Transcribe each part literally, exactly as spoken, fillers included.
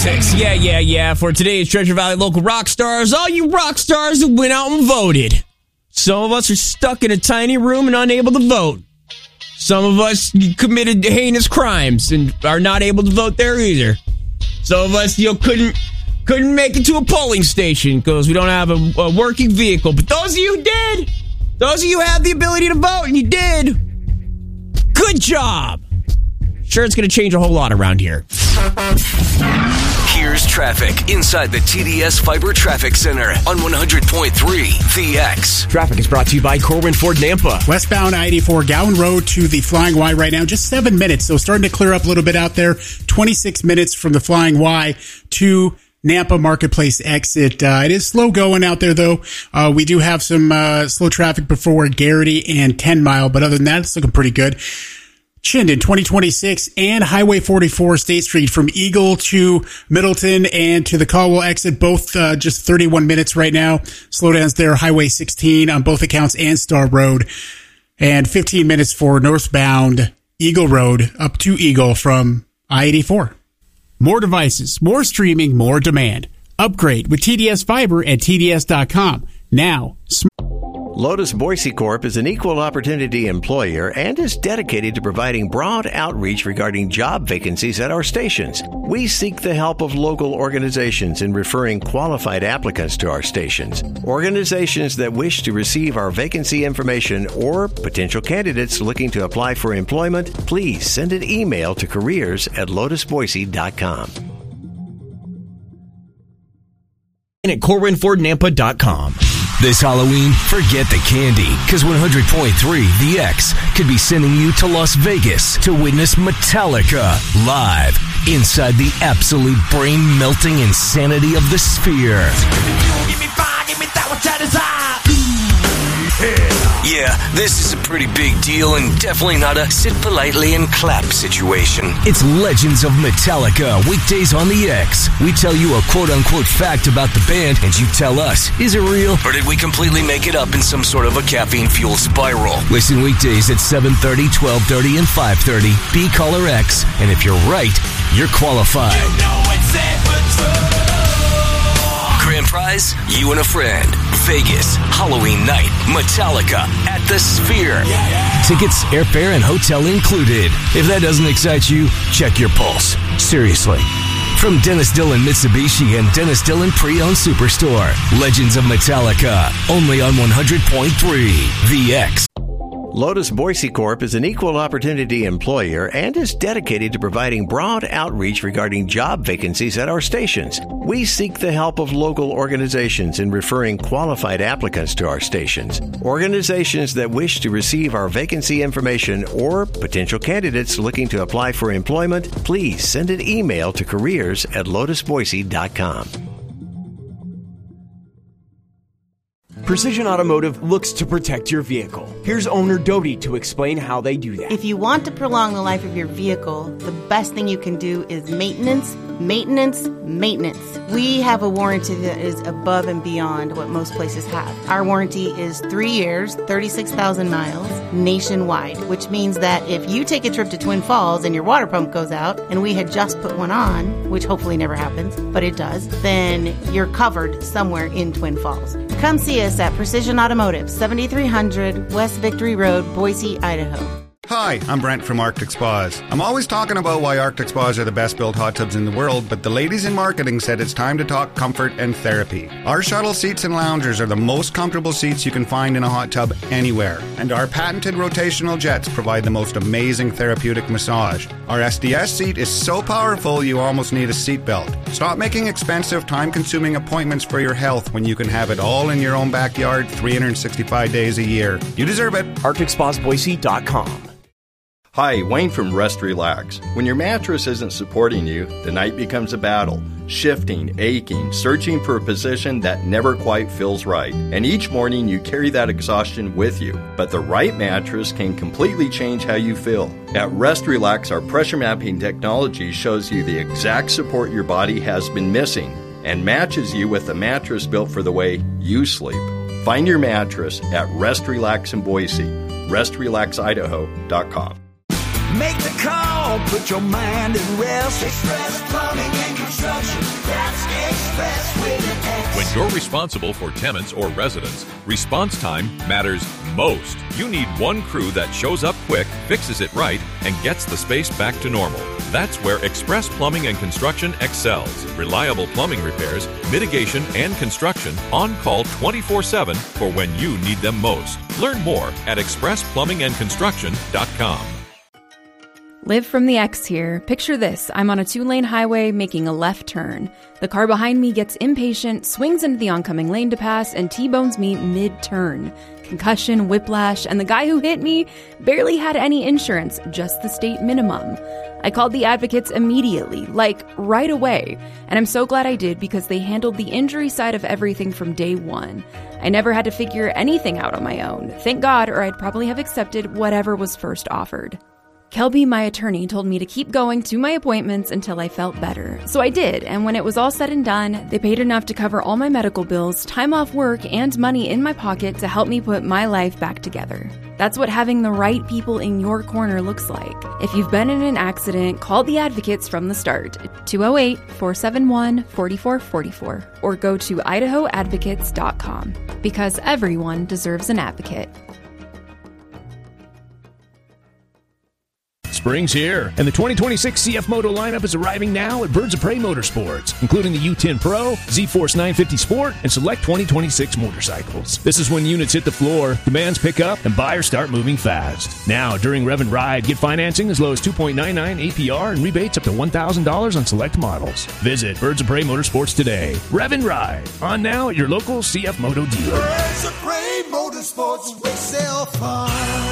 six. Yeah, yeah, yeah. For today's Treasure Valley Local Rock Stars, all you rock stars who went out and voted. Some of us are stuck in a tiny room and unable to vote. Some of us committed heinous crimes and are not able to vote there either. Some of us, you know, couldn't couldn't make it to a polling station because we don't have a, a working vehicle. But those of you who did, those of you who had the ability to vote and you did, good job. Sure, it's going to change a whole lot around here. Here's traffic inside the T D S Fiber Traffic Center on one hundred point three The X. Traffic is brought to you by Corwin Ford Nampa. Westbound I eighty-four Gowan Road to the Flying Y right now, just seven minutes. So starting to clear up a little bit out there. twenty-six minutes from the Flying Y to Nampa Marketplace exit. Uh, it is slow going out there, though. Uh, we do have some uh, slow traffic before Garrity and ten mile, but other than that, it's looking pretty good. Chinden, twenty twenty-six, and Highway forty-four, State Street, from Eagle to Middleton and to the Caldwell exit, both uh, just thirty-one minutes right now. Slowdowns there, Highway sixteen on both accounts and Star Road, and fifteen minutes for northbound Eagle Road up to Eagle from I eighty-four. More devices, more streaming, more demand. Upgrade with T D S Fiber at T D S dot com. Now, sm- Lotus Boise Corp is an equal opportunity employer and is dedicated to providing broad outreach regarding job vacancies at our stations. We seek the help of local organizations in referring qualified applicants to our stations. Organizations that wish to receive our vacancy information or potential candidates looking to apply for employment, please send an email to careers at lotus boise dot com. And at corwin ford nampa dot com. This Halloween, forget the candy, because one hundred point three The X could be sending you to Las Vegas to witness Metallica live inside the absolute brain-melting insanity of the Sphere. Give me fire, give me that one, that is high. Yeah, this is a pretty big deal and definitely not a sit politely and clap situation. It's Legends of Metallica, weekdays on The X. We tell you a quote-unquote fact about the band, and you tell us, is it real, or did we completely make it up in some sort of a caffeine-fueled spiral? Listen weekdays at seven thirty, twelve thirty, and five thirty. Be Caller X, and if you're right, you're qualified. You know it's Grand prize, you and a friend. Vegas, Halloween night, Metallica at the Sphere. Yeah, yeah. Tickets, airfare, and hotel included. If that doesn't excite you, check your pulse. Seriously. From Dennis Dillon Mitsubishi and Dennis Dillon Pre-Owned Superstore. Legends of Metallica, only on one hundred point three The X. Lotus Boise Corp is an equal opportunity employer and is dedicated to providing broad outreach regarding job vacancies at our stations. We seek the help of local organizations in referring qualified applicants to our stations. Organizations that wish to receive our vacancy information or potential candidates looking to apply for employment, please send an email to careers at lotus boise dot com. Precision Automotive looks to protect your vehicle. Here's owner Dodie to explain how they do that. If you want to prolong the life of your vehicle, the best thing you can do is maintenance, maintenance, maintenance. We have a warranty that is above and beyond what most places have. Our warranty is three years, thirty-six thousand miles, nationwide, which means that if you take a trip to Twin Falls and your water pump goes out, and we had just put one on, which hopefully never happens, but it does, then you're covered somewhere in Twin Falls. Come see us at Precision Automotive, seventy-three hundred West Victory Road, Boise, Idaho. Hi, I'm Brent from Arctic Spas. I'm always talking about why Arctic Spas are the best built hot tubs in the world, but the ladies in marketing said it's time to talk comfort and therapy. Our shuttle seats and loungers are the most comfortable seats you can find in a hot tub anywhere, and our patented rotational jets provide the most amazing therapeutic massage. Our S D S seat is so powerful you almost need a seatbelt. Stop making expensive, time-consuming appointments for your health when you can have it all in your own backyard three hundred sixty-five days a year. You deserve it. Arctic Spas Boise dot com. Hi, Wayne from Rest Relax. When your mattress isn't supporting you, the night becomes a battle. Shifting, aching, searching for a position that never quite feels right. And each morning you carry that exhaustion with you. But the right mattress can completely change how you feel. At Rest Relax, our pressure mapping technology shows you the exact support your body has been missing and matches you with a mattress built for the way you sleep. Find your mattress at Rest Relax in Boise. rest relax idaho dot com. Make the call, put your mind at rest. Express Plumbing and Construction. If you're responsible for tenants or residents, response time matters most. You need one crew that shows up quick, fixes it right, and gets the space back to normal. That's where Express Plumbing and Construction excels. Reliable plumbing repairs, mitigation, and construction on call twenty-four seven for when you need them most. Learn more at express plumbing and construction dot com. Live from the X here. Picture this. I'm on a two-lane highway making a left turn. The car behind me gets impatient, swings into the oncoming lane to pass, and T-bones me mid-turn. Concussion, whiplash, and the guy who hit me barely had any insurance, just the state minimum. I called the advocates immediately, like right away, and I'm so glad I did because they handled the injury side of everything from day one. I never had to figure anything out on my own. Thank God, or I'd probably have accepted whatever was first offered. Kelby, my attorney, told me to keep going to my appointments until I felt better. So I did, and when it was all said and done, they paid enough to cover all my medical bills, time off work, and money in my pocket to help me put my life back together. That's what having the right people in your corner looks like. If you've been in an accident, call the advocates from the start, two oh eight, four seven one, four four four four, or go to idaho advocates dot com, because everyone deserves an advocate. Spring's here, and the twenty twenty-six C F Moto lineup is arriving now at Birds of Prey Motorsports, including the U ten Pro, Z-Force nine fifty Sport, and select twenty twenty-six motorcycles. This is when units hit the floor, demands pick up, and buyers start moving fast. Now, during Rev and Ride, get financing as low as two point nine nine A P R and rebates up to one thousand dollars on select models. Visit Birds of Prey Motorsports today. Rev and Ride, on now at your local C F Moto dealer. Birds of Prey Motorsports, we sell fun.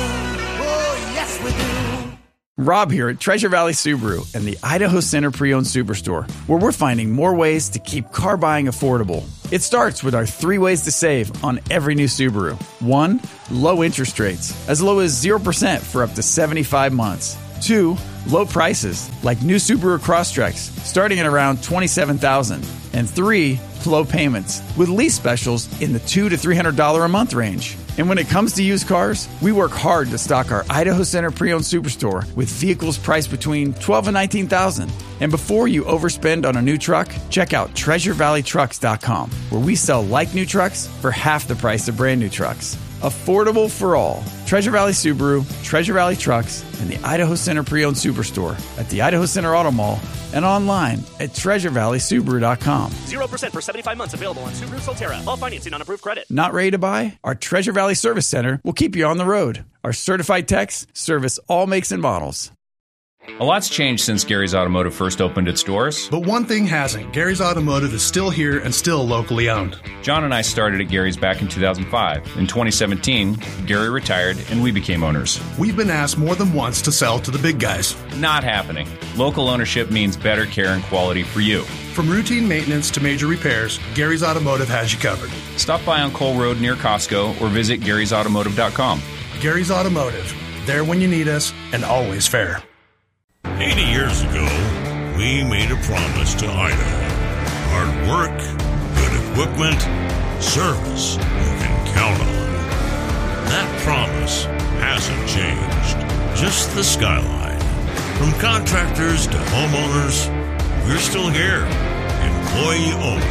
Oh, yes, we do. Rob here at Treasure Valley Subaru and the Idaho Center Pre-Owned Superstore, where we're finding more ways to keep car buying affordable. It starts with our three ways to save on every new Subaru. One, low interest rates, as low as zero percent for up to seventy-five months. Two, low prices, like new Subaru Crosstreks, starting at around twenty-seven thousand dollars. And three, low payments, with lease specials in the two hundred to three hundred dollars a month range. And when it comes to used cars, we work hard to stock our Idaho Center Pre-Owned Superstore with vehicles priced between twelve thousand dollars and nineteen thousand dollars. And before you overspend on a new truck, check out treasure valley trucks dot com, where we sell like new trucks for half the price of brand new trucks. Affordable for all. Treasure Valley Subaru, Treasure Valley Trucks, and the Idaho Center Pre-Owned Superstore at the Idaho Center Auto Mall and online at treasure valley subaru dot com. zero percent for seventy-five months available on Subaru Solterra. All financing on approved credit. Not ready to buy? Our Treasure Valley Service Center will keep you on the road. Our certified techs service all makes and models. A lot's changed since Gary's Automotive first opened its doors. But one thing hasn't. Gary's Automotive is still here and still locally owned. John and I started at Gary's back in two thousand five. In twenty seventeen, Gary retired and we became owners. We've been asked more than once to sell to the big guys. Not happening. Local ownership means better care and quality for you. From routine maintenance to major repairs, Gary's Automotive has you covered. Stop by on Cole Road near Costco or visit garys automotive dot com. Gary's Automotive. There when you need us and always fair. eighty years ago, we made a promise to Idaho. Hard work, good equipment, service you can count on. That promise hasn't changed. Just the skyline. From contractors to homeowners, we're still here. Employee owned.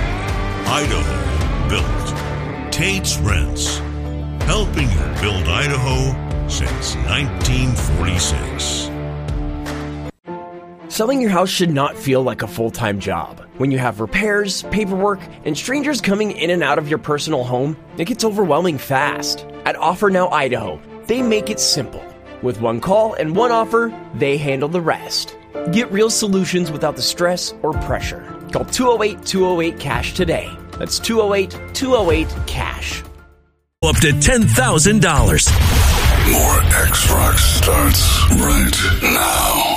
Idaho built. Tate's Rents. Helping you build Idaho since nineteen forty-six. Selling your house should not feel like a full-time job. When you have repairs, paperwork, and strangers coming in and out of your personal home, it gets overwhelming fast. At Offer Now Idaho, they make it simple. With one call and one offer, they handle the rest. Get real solutions without the stress or pressure. Call two oh eight, two oh eight, cash today. That's two oh eight, two oh eight, cash. Up to ten thousand dollars. More X-Rock starts right now.